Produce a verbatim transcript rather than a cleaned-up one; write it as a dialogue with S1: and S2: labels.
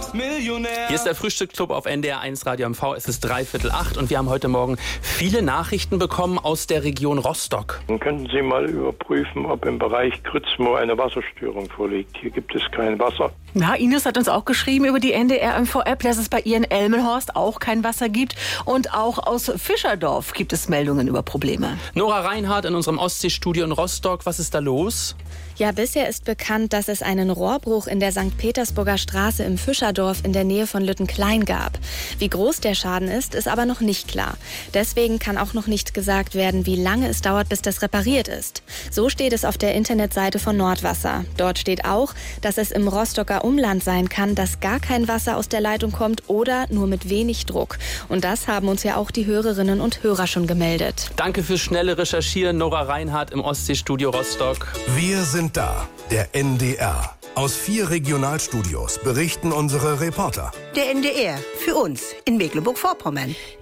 S1: Millionär.
S2: Hier ist der Frühstücksclub auf N D R eins Radio M V. Es ist dreiviertel acht und wir haben heute Morgen viele Nachrichten bekommen aus der Region Rostock.
S3: Dann könnten Sie mal überprüfen, ob im Bereich Grützmoor eine Wasserstörung vorliegt. Hier gibt es kein Wasser.
S4: Ja, Ines hat uns auch geschrieben über die N D R M V-App, dass es bei ihr in Elmenhorst auch kein Wasser gibt. Und auch aus Fischerdorf gibt es Meldungen über Probleme.
S2: Nora Reinhardt in unserem Ostseestudio in Rostock. Was ist da los?
S5: Ja, bisher ist bekannt, dass es einen Rohrbruch in der Sankt Petersburger Straße im Fischerdorf in der Nähe von Lüttenklein gab. Wie groß der Schaden ist, ist aber noch nicht klar. Deswegen kann auch noch nicht gesagt werden, wie lange es dauert, bis das repariert ist. So steht es auf der Internetseite von Nordwasser. Dort steht auch, dass es im Rostocker Umland sein kann, dass gar kein Wasser aus der Leitung kommt oder nur mit wenig Druck. Und das haben uns ja auch die Hörerinnen und Hörer schon gemeldet.
S2: Danke fürs schnelle Recherchieren, Nora Reinhardt im Ostseestudio Rostock.
S6: Wir sind da, der N D R. Aus vier Regionalstudios berichten unsere Reporter.
S7: Der N D R, für uns in Mecklenburg-Vorpommern.